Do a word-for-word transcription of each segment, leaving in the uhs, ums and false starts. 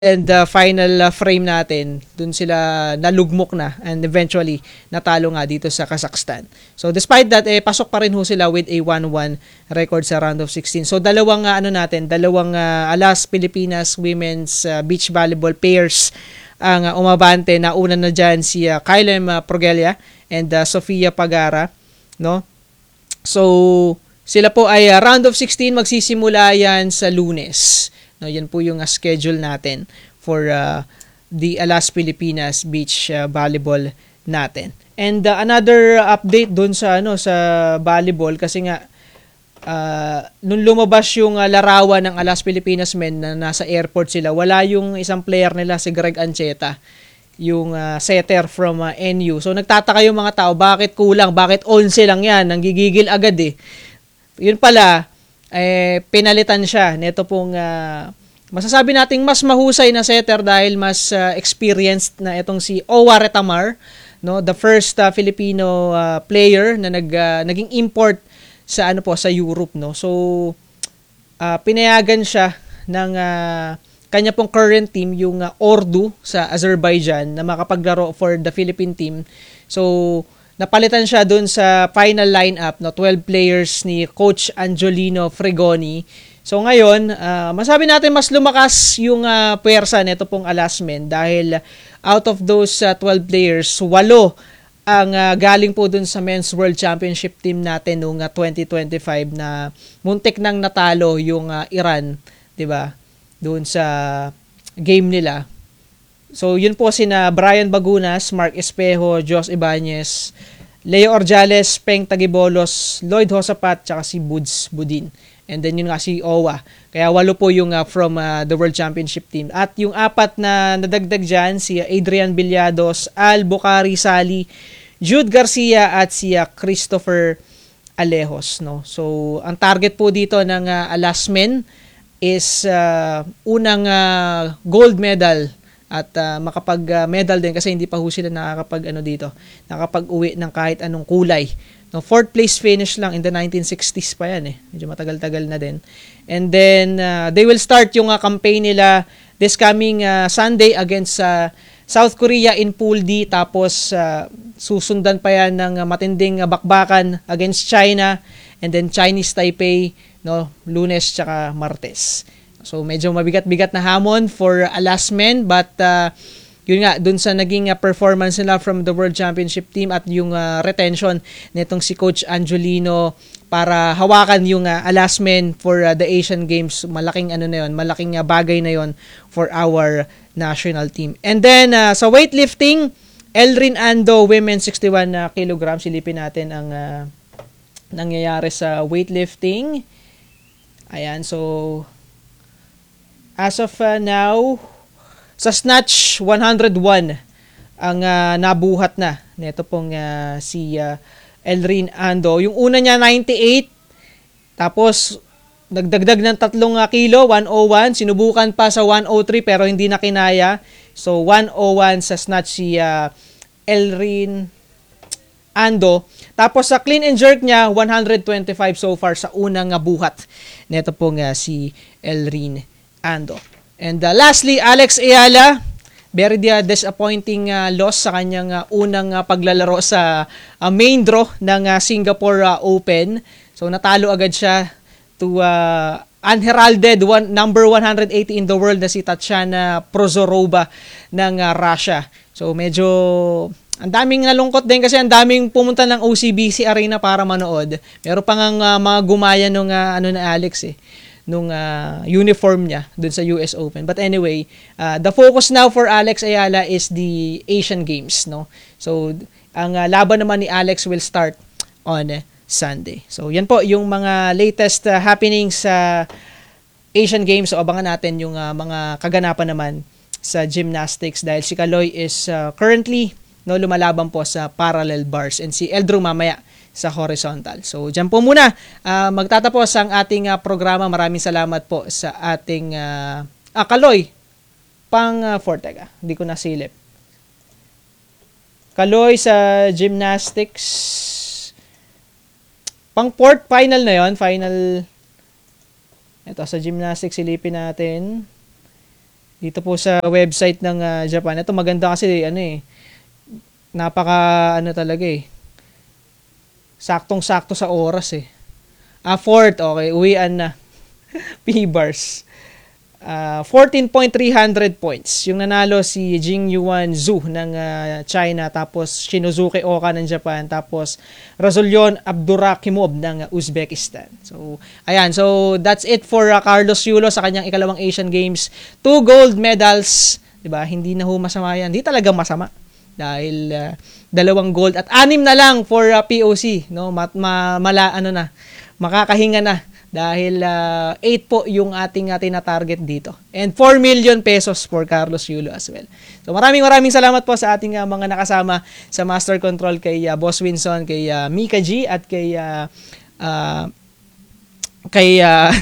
and the final uh, frame natin, dun sila nalugmok na and eventually natalo nga dito sa Kazakhstan. So despite that, eh, pasok pa rin ho sila with a one one record sa round of sixteen. So dalawang uh, ano natin, dalawang uh, Alas Pilipinas women's uh, beach volleyball pairs ang uh, umabante. Na una na dyan si uh, Kylem uh, Progelia and uh, Sofia Pagara, no? So sila po ay uh, round of sixteen, magsisimula yan sa Lunes. No, yan po yung uh, schedule natin for uh, the Alas Pilipinas beach uh, volleyball natin. And uh, another update dun sa ano sa volleyball, kasi nga uh, nung lumabas yung uh, larawan ng Alas Pilipinas men na nasa airport sila, wala yung isang player nila, si Greg Ancheta, yung uh, setter from uh, N U. So nagtataka yung mga tao, bakit kulang, bakit onse lang yan, nanggigigil agad eh. Yun pala, eh, pinalitan siya nito pong uh, masasabi nating mas mahusay na setter dahil mas uh, experienced na itong si Owa Retamar, no, the first uh, Filipino uh, player na nag uh, naging import sa ano po sa Europe, no. So uh, pinayagan siya ng uh, kanya pong current team, yung uh, Ordu sa Azerbaijan, na makapaglaro for the Philippine team. So napalitan siya dun sa final lineup, no, twelve players ni Coach Angelino Fregoni. So ngayon, uh, masabi natin mas lumakas yung uh, puwersa nito pong Alasmen dahil out of those uh, twelve players, walo ang uh, galing po dun sa Men's World Championship team natin noong uh, twenty twenty-five na muntik nang natalo yung uh, Iran, 'di ba? Doon sa game nila. So, yun po sina Brian Bagunas, Mark Espejo, Jos Ibanez, Leo Orjales, Peng Tagibolos, Lloyd Hosapat, tsaka si Buds Budin. And then yun nga si Owa. Kaya walo po yung uh, from uh, the World Championship team. At yung apat na nadagdag dyan, si Adrian Villados, Al Bukhari Sali, Jude Garcia, at si uh, Christopher Alejos. No? So, ang target po dito ng uh, Alasmen is uh, unang uh, gold medal at uh, makapag-medal din, kasi hindi pa ho sila nakakapag ano dito, nakapag-uwi ng kahit anong kulay. No, fourth place finish lang in the nineteen sixties pa yan eh. Medyo matagal-tagal na din. And then uh, they will start yung uh, campaign nila this coming uh, Sunday against uh, South Korea in Pool D, tapos uh, susundan pa yan ng uh, matinding uh, bakbakan against China and then Chinese Taipei, no, Lunes tsaka Martes. So medyo mabigat-bigat na hamon for Alasmen, but uh, yun nga, dun sa naging uh, performance nila from the World Championship team at yung uh, retention nitong si Coach Angelino para hawakan yung uh, Alasmen for uh, the Asian Games, malaking ano na yun, malaking uh, bagay na yun for our national team. And then uh, sa weightlifting, Elrin Ando, women sixty-one uh, kilograms, silipin natin ang uh, nangyayari sa weightlifting. Ayan, so as of uh, now, sa snatch, one hundred one ang uh, nabuhat na nito pong uh, si uh, Elrin Ando. Yung una niya, ninety-eight. Tapos, nagdagdag ng tatlong uh, kilo, one oh one. Sinubukan pa sa one oh three pero hindi na kinaya. So, one oh one sa snatch si uh, Elrin Ando. Tapos, sa clean and jerk niya, one hundred twenty-five so far sa unang uh, buhat nito pong uh, si Elrin Ando. And uh, lastly, Alex Ayala, very uh, disappointing uh, loss sa kanyang uh, unang uh, paglalaro sa uh, main draw ng uh, Singapore uh, Open. So natalo agad siya to uh, unheralded one, number one hundred eighty in the world na si Tatiana Prozorova ng uh, Russia. So medyo ang daming nalungkot din kasi ang daming pumunta ng O C B C Arena para manood. Meron pa nga uh, mga gumaya nung uh, ano na Alex eh, nung uh, uniform niya dun sa U S Open. But anyway, uh, the focus now for Alex Ayala is the Asian Games, no? So, ang uh, laban naman ni Alex will start on uh, Sunday. So, yan po yung mga latest uh, happenings sa Asian Games. So, abangan natin yung uh, mga kaganapan naman sa gymnastics dahil si Kaloy is uh, currently no lumalaban po sa parallel bars and si Eldro mamaya sa horizontal. So, dyan po muna. Uh, magtatapos ang ating uh, programa. Maraming salamat po sa ating uh, ah, Kaloy. Pang uh, Fortega. Hindi ko nasilip. Kaloy sa gymnastics. Pang port, final na yon. Final. Ito, sa gymnastics, silipin natin. Dito po sa website ng uh, Japan. Ito maganda kasi ano eh. Napaka ano talaga eh. Saktong-sakto sa oras eh. Ah, fourth. Okay, uwian na. P-bars. Uh, fourteen point three hundred points. Yung nanalo si Jingyuan Zhu ng uh, China, tapos Shinozuke Oka ng Japan, tapos Razulyon Abdurakimov ng uh, Uzbekistan. So, ayan. So, that's it for uh, Carlos Yulo sa kanyang ikalawang Asian Games. Two gold medals. Diba? Hindi na ho masama yan. Hindi talaga masama. Dahil uh, dalawang gold at anim na lang for uh, P O C. No? Ma- ma- mala, ano na, makakahinga na. Dahil uh, eight po yung ating ating na target dito. And four million pesos for Carlos Yulo as well. So maraming maraming salamat po sa ating uh, mga nakasama sa Master Control, kay uh, Boss Winson, kay uh, Mika G, at kay uh, uh, kay uh,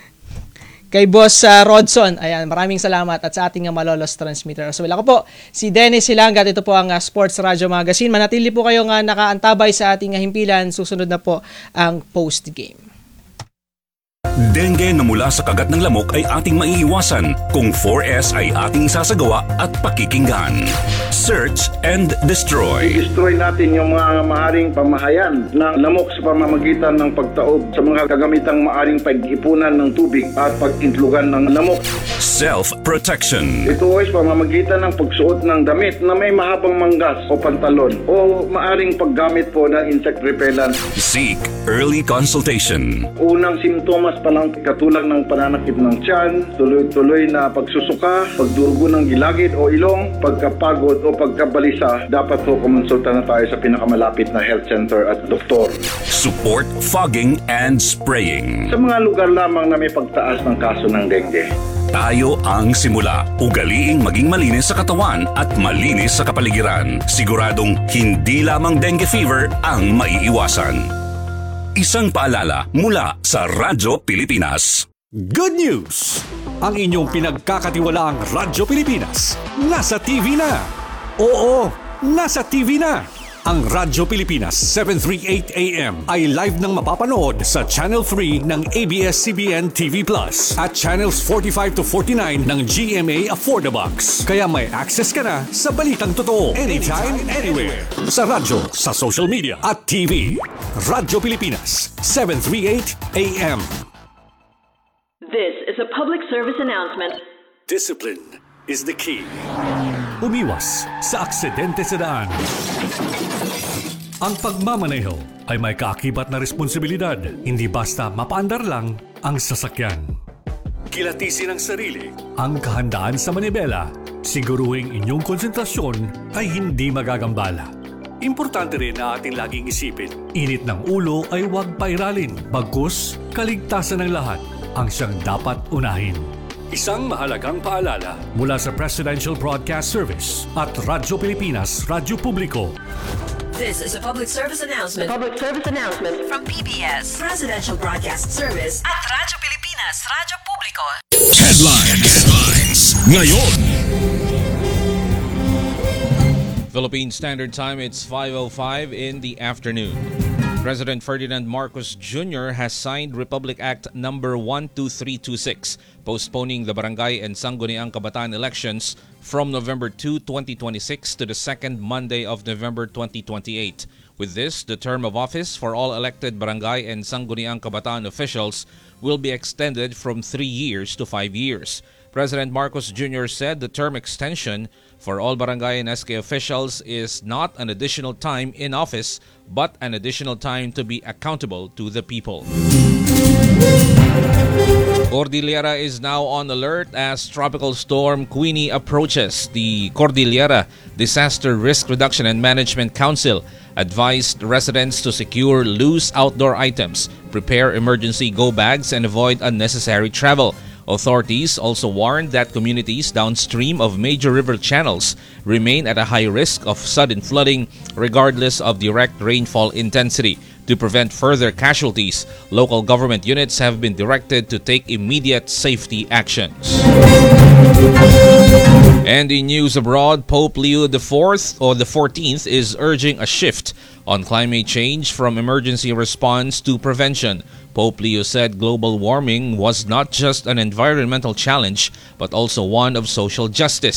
kay Boss uh, Rodson. Ayan, maraming salamat, at sa ating uh, Malolos transmitter as well. Ako po si Dennis Silangat. Ito po ang uh, Sports Radio Magazine. Manatili po kayong uh, nakaantabay sa ating uh, himpilan. Susunod na po ang post game. Dengue na mula sa kagat ng lamok ay ating maiiwasan kung four S ay ating isasagawa at pakikinggan. Search and destroy. Destroy natin yung mga maaring pamahayan ng lamok sa pamamagitan ng pagtaob sa mga kagamitang maaring pag-ipunan ng tubig at pag-intlugan ng lamok. Self-protection. Ito ay pamamagitan ng pagsuot ng damit na may mahabang manggas o pantalon, o maaring paggamit po ng insect repellent. Seek early consultation. Unang simptomas pa lang katulad ng pananakit ng tiyan, tuloy-tuloy na pagsusuka, pagdurugo ng gilagid o ilong, pagkapagod o pagkabalisa, dapat po kumonsulta na tayo sa pinakamalapit na health center at doktor. Support fogging and spraying. Sa mga lugar lamang na may pagtaas ng kaso ng dengue, tayo ang simula. Ugaliing maging malinis sa katawan at malinis sa kapaligiran. Siguradong hindi lamang dengue fever ang maiiwasan. Isang paalala mula sa Radyo Pilipinas. Good news! Ang inyong pinagkakatiwalaang Radyo Pilipinas nasa T V na. Oo, nasa T V na. Ang Radyo Pilipinas seven thirty-eight A M ay live nang mapapanood sa Channel three ng A B S C B N T V Plus at Channels forty-five to forty-nine ng G M A Affordabox. Kaya may access ka na sa balitang totoo anytime, anywhere. Sa radyo, sa social media at T V. Radyo Pilipinas seven thirty-eight A M. This is a public service announcement. Discipline is the key. Umiwas sa aksidente sa daan. Ang pagmamaneho ay may kaakibat na responsibilidad, hindi basta mapaandar lang ang sasakyan. Kilatisin ang sarili, ang kahandaan sa manibela, siguruhing inyong konsentrasyon ay hindi magagambala. Importante rin na ating laging isipin, init ng ulo ay huwag pairalin, bagkus kaligtasan ng lahat ang siyang dapat unahin. Isang mahalagang paalala mula sa Presidential Broadcast Service at Radyo Pilipinas, Radyo Publiko. This is a public service announcement. Public service announcement From P B S, Presidential Broadcast Service at Radyo Pilipinas, Radyo Publiko. Headlines. Headlines. Ngayon. Philippine Standard Time, it's five oh five in the afternoon. President Ferdinand Marcos Junior has signed Republic Act number one two three two six, postponing the Barangay and Sangguniang Kabataan elections from November second, twenty twenty-six to the second Monday of November twenty twenty-eight. With this, the term of office for all elected Barangay and Sangguniang Kabataan officials will be extended from three years to five years. President Marcos Junior said the term extension for all barangay and S K officials is not an additional time in office, but an additional time to be accountable to the people. Cordillera is now on alert as Tropical Storm Queenie approaches. The Cordillera Disaster Risk Reduction and Management Council advised residents to secure loose outdoor items, prepare emergency go bags, and avoid unnecessary travel. Authorities also warned that communities downstream of major river channels remain at a high risk of sudden flooding regardless of direct rainfall intensity. To prevent further casualties, local government units have been directed to take immediate safety actions. And in news abroad, Pope Leo the fourth or the fourteenth is urging a shift on climate change from emergency response to prevention. Pope Leo said global warming was not just an environmental challenge, but also one of social justice.